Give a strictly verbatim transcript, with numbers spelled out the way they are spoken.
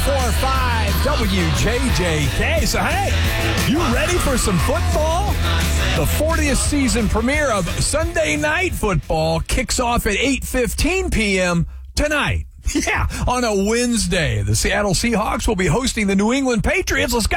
four five W J J K. So, hey, you ready for some football? The fortieth season premiere of Sunday Night Football kicks off at eight fifteen p.m. tonight. Yeah, on a Wednesday. The Seattle Seahawks will be hosting the New England Patriots. Let's go.